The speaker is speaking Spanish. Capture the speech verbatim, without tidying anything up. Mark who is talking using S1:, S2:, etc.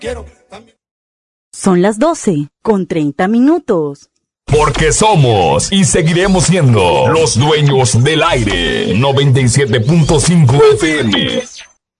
S1: quiero también.
S2: Son las doce con treinta minutos.
S3: Porque somos y seguiremos siendo los dueños del aire. noventa y siete punto cinco F M.